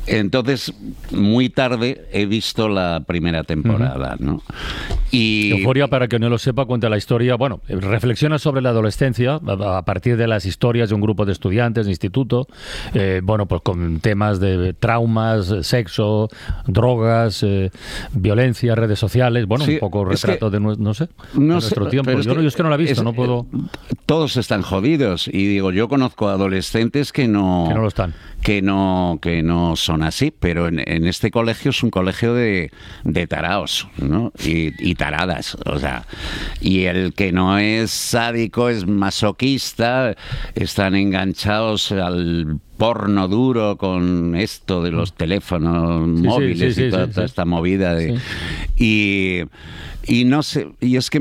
Entonces, muy tarde he visto la primera temporada, ¿no? Y Euphoria, para que no lo sepa, cuenta la historia, bueno, reflexiona sobre la adolescencia a partir de las historias de un grupo de estudiantes de instituto, bueno, pues con temas de traumas, sexo, drogas, violencia, redes sociales, bueno, sí, un poco retrato de nuestro tiempo. Yo es que no la he visto, no puedo... Todos están jodidos, y digo, yo conozco adolescentes que no lo están. Que no son así, pero en este colegio es un colegio de taraos, ¿no? Y taradas, o sea, y el que no es sádico es masoquista, están enganchados al porno duro con esto de los teléfonos móviles y toda esta movida de... Sí. Y no sé, y es que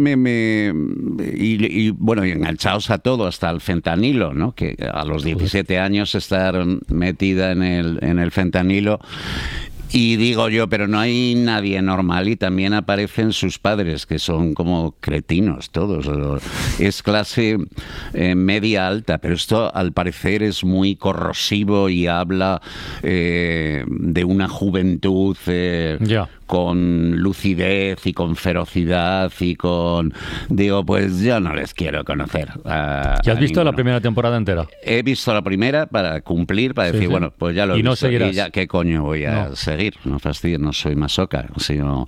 bueno, y enganchados a todo, hasta el fentanilo, ¿no? Que a los 17 años estar metida en el fentanilo. Y digo yo, pero no hay nadie normal, y también aparecen sus padres, que son como cretinos todos. Es clase media alta, pero esto al parecer es muy corrosivo y habla de una juventud con lucidez y con ferocidad y con... Digo, pues yo no les quiero conocer. ¿Ya has visto la primera temporada entera? He visto la primera para cumplir, para decir, bueno, pues ya lo he visto. No seguirás. Y ya, ¿qué coño voy a seguir? No fastidio, no soy masoca. Sino...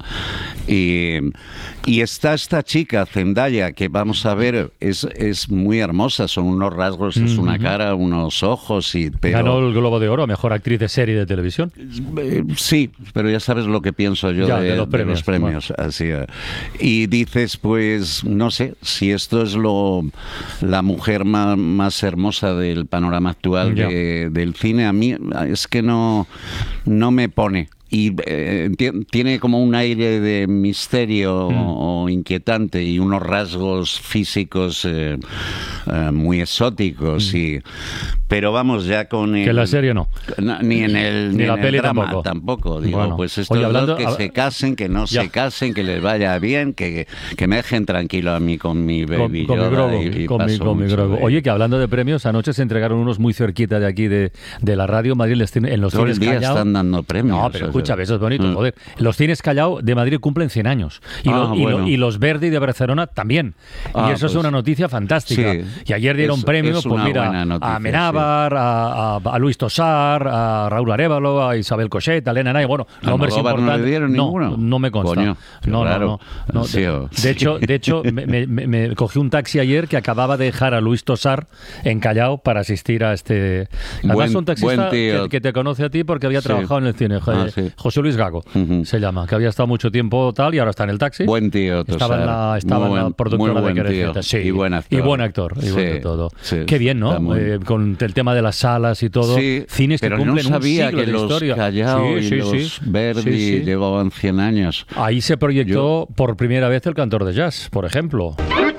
Y está esta chica, Zendaya, que vamos a ver, es muy hermosa, son unos rasgos, es una cara, unos ojos, pero... Ganó el Globo de Oro a Mejor Actriz de Serie de Televisión. Sí, pero ya sabes lo que pienso yo de los premios. Bueno. Así, y dices, pues, no sé, si esto es la mujer más hermosa del panorama actual del cine, a mí es que no me pone. Y tiene como un aire de misterio o inquietante y unos rasgos físicos muy exóticos. Pero vamos, ya con... Que la serie no. Ni la peli drama tampoco. Digo, bueno, pues estos que se casen, que no se casen, que les vaya bien, que me dejen tranquilo a mí con mi Baby Yoda. Con mi Grogu. Oye, que hablando de premios, anoche se entregaron unos muy cerquita de aquí de la radio Madrid, en los todo cines el día Callao. Están dando premios. No, pero escucha, eso es bonito, joder. Los cines Callao de Madrid cumplen 100 años. Y los Verdi de Barcelona también. Y eso es una noticia fantástica. Sí, y ayer dieron premios, pues mira, noticia, a Amenábar, a Luis Tosar, a Raúl Arévalo, a Isabel Cochet, a Elena Nay. Bueno, nombres importantes. ¿No le dieron ninguno? No me consta. Coño, no. Sí, de hecho me cogí un taxi ayer que acababa de dejar a Luis Tosar en Callao para asistir a este... Además, un taxista que te conoce a ti porque había trabajado en el cine. José Luis Gago se llama, que había estado mucho tiempo tal y ahora está en el taxi. Buen tío, Estaba en la productora de Querejeta. Sí, y buen actor. Y buen actor. Y bueno todo. Qué bien, ¿no? Con el tema de las salas y todo. Cines que cumplen un siglo de historia. Callao y los Verdi llevaban 100 años. Ahí se proyectó por primera vez El Cantor de Jazz, por ejemplo.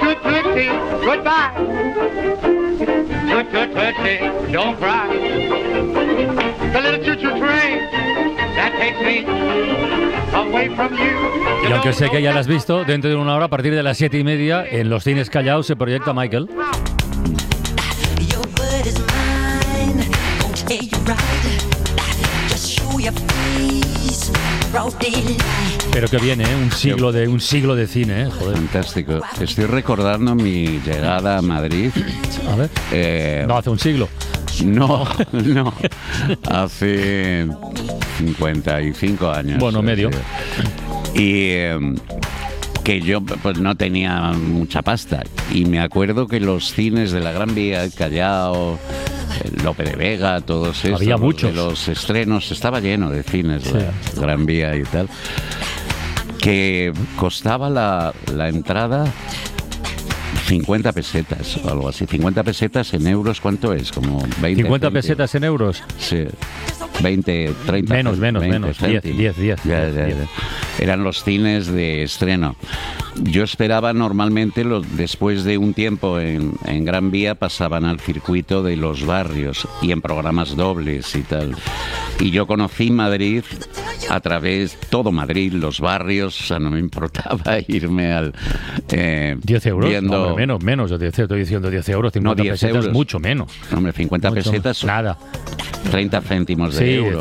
Don't cry. The little choo-choo train that takes me away from you. Y aunque sé que ya la has visto, dentro de una hora, a partir de las 7:30, en los cines Callao se proyecta Michael. Pero que viene, un siglo de cine, joder. Fantástico. Estoy recordando mi llegada a Madrid. A ver. No hace un siglo. No. Hace 55 años. Bueno, medio. Y que yo pues no tenía mucha pasta. Y me acuerdo que los cines de la Gran Vía, Callao, Lope de Vega, todos estos, había muchos. De los estrenos, estaba lleno de cines, la Gran Vía y tal, que costaba la entrada 50 pesetas o algo así. 50 pesetas en euros, ¿cuánto es? Como 20. 50 pesetas en euros. Sí. 20, 30. Menos. 10. Ya. Eran los cines de estreno. Yo esperaba normalmente, después de un tiempo en Gran Vía, pasaban al circuito de los barrios y en programas dobles y tal. Y yo conocí Madrid a través, todo Madrid, los barrios, o sea, no me importaba irme al... 10 euros, viendo... no, menos, yo estoy diciendo 10 euros, 50 pesetas, mucho menos. Hombre, 50 pesetas son nada. 30 céntimos de euro.